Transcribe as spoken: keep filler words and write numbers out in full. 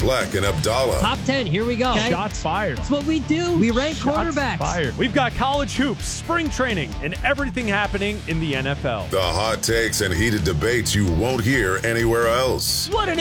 Fleck and Abdallah. Top ten, here we go. Okay. Shots fired. That's what we do. We rank Shots quarterbacks. fired. We've got college hoops, spring training, and everything happening in the N F L. The hot takes and heated debates you won't hear anywhere else. What an